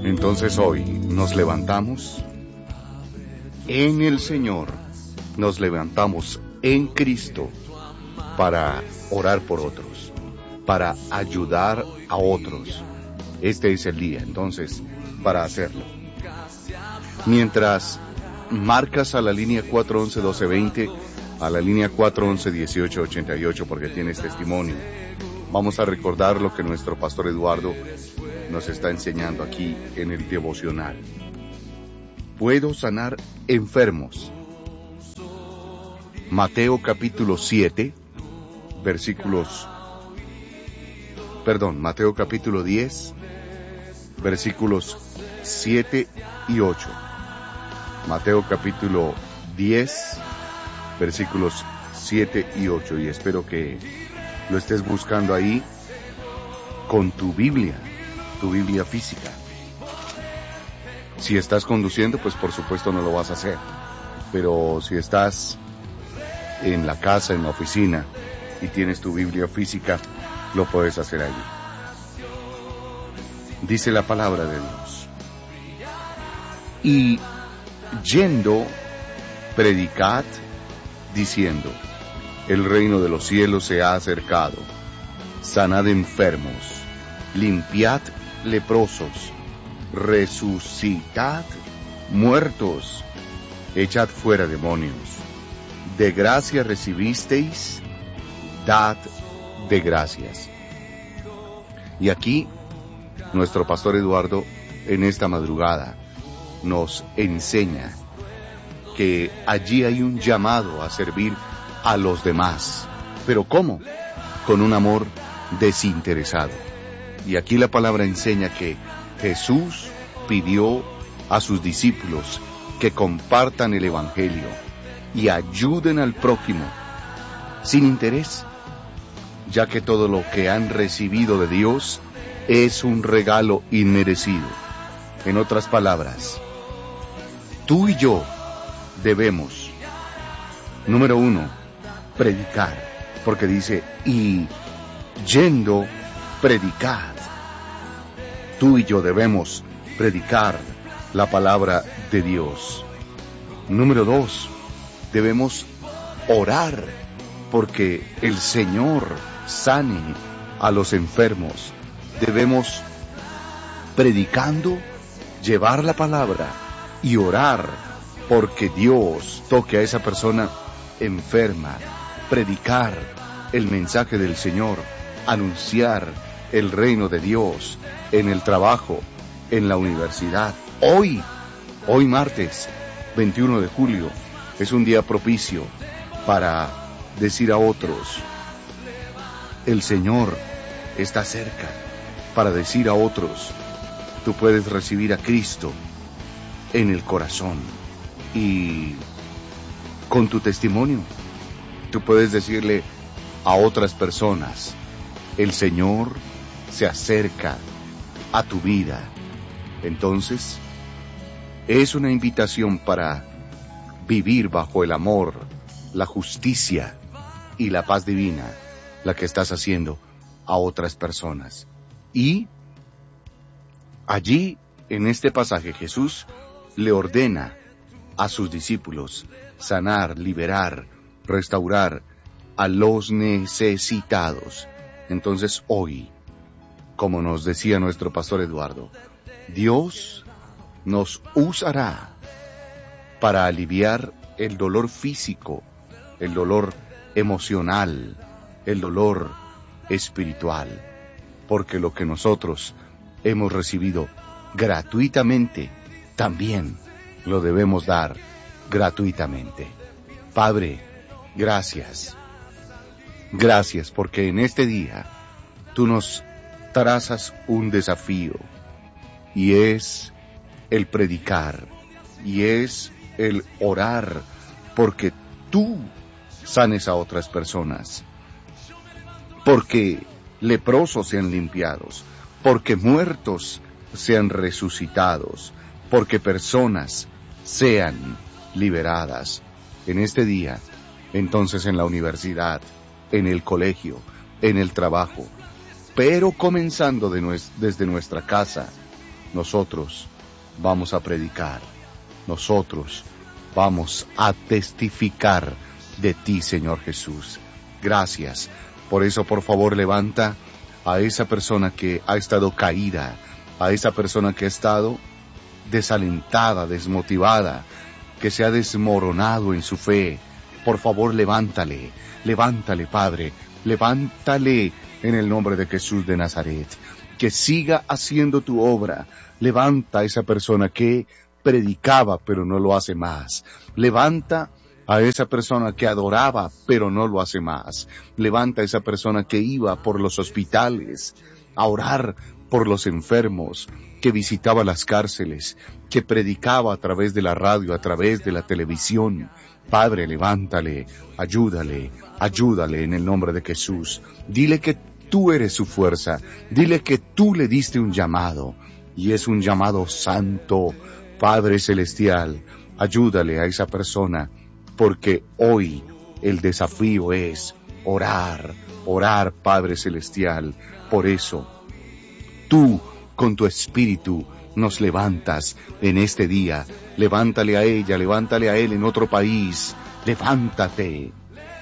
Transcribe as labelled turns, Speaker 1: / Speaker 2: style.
Speaker 1: Entonces hoy nos levantamos en el Señor, nos levantamos en Cristo para orar por otros, para ayudar a otros. Este es el día, entonces, para hacerlo. Mientras marcas a la línea 411-1220, a la línea 411-1888, porque tienes testimonio, vamos a recordar lo que nuestro pastor Eduardo nos está enseñando aquí en el devocional. Puedo sanar enfermos. Mateo capítulo 10, versículos 7 y 8. Mateo capítulo 10, versículos 7 y 8. Y espero que lo estés buscando ahí con tu Biblia física. Si estás conduciendo, pues por supuesto no lo vas a hacer. Pero si estás en la casa, en la oficina, y tienes tu Biblia física, lo puedes hacer allí. Dice la palabra de Dios: y yendo, predicad, diciendo, el reino de los cielos se ha acercado. Sanad enfermos, limpiad leprosos, resucitad muertos, echad fuera demonios. De gracia recibisteis, dad de gracias. Y aquí, nuestro pastor Eduardo, en esta madrugada, nos enseña que allí hay un llamado a servir a los demás. ¿Pero cómo? Con un amor desinteresado. Y aquí la palabra enseña que Jesús pidió a sus discípulos que compartan el Evangelio y ayuden al prójimo sin interés, ya que todo lo que han recibido de Dios es un regalo inmerecido. En otras palabras, tú y yo debemos, número 1, predicar, porque dice, y yendo, predicad. Tú y yo debemos predicar la palabra de Dios. Número 2, debemos orar porque el Señor sane a los enfermos. Debemos, predicando, llevar la palabra y orar porque Dios toque a esa persona enferma. Predicar el mensaje del Señor, anunciar el reino de Dios en el trabajo, en la universidad. Hoy martes 21 de julio, es un día propicio para decir a otros, el Señor está cerca. Para decir a otros, tú puedes recibir a Cristo en el corazón. Y con tu testimonio, tú puedes decirle a otras personas, el Señor se acerca a tu vida. Entonces, es una invitación para vivir bajo el amor, la justicia y la paz divina, la que estás haciendo a otras personas. Y allí, en este pasaje, Jesús le ordena a sus discípulos sanar, liberar, restaurar a los necesitados. Entonces hoy, como nos decía nuestro pastor Eduardo, Dios nos usará para aliviar el dolor físico, el dolor emocional, el dolor espiritual, porque lo que nosotros hemos recibido gratuitamente, también lo debemos dar gratuitamente. Padre, gracias. Gracias porque en este día tú nos trazas un desafío, y es el predicar, y es el orar porque tú sanes a otras personas, porque leprosos sean limpiados, porque muertos sean resucitados, porque personas sean liberadas. En este día, entonces, en la universidad, en el colegio, en el trabajo, pero comenzando desde nuestra casa, nosotros vamos a predicar, nosotros vamos a testificar de ti, Señor Jesús. Gracias. Por eso, por favor, levanta a esa persona que ha estado caída, a esa persona que ha estado desalentada, desmotivada, que se ha desmoronado en su fe. Por favor, levántale, levántale, Padre, levántale en el nombre de Jesús de Nazaret. Que siga haciendo tu obra. Levanta a esa persona que predicaba, pero no lo hace más. Levanta a esa persona que adoraba, pero no lo hace más. Levanta a esa persona que iba por los hospitales a orar por los enfermos, que visitaba las cárceles, que predicaba a través de la radio, a través de la televisión. Padre, levántale, ayúdale, ayúdale en el nombre de Jesús. Dile que tú eres su fuerza, dile que tú le diste un llamado, y es un llamado santo. Padre Celestial, ayúdale a esa persona, porque hoy el desafío es orar, orar, Padre Celestial. Por eso, tú, con tu espíritu, nos levantas en este día. Levántale a ella, levántale a él en otro país. Levántate.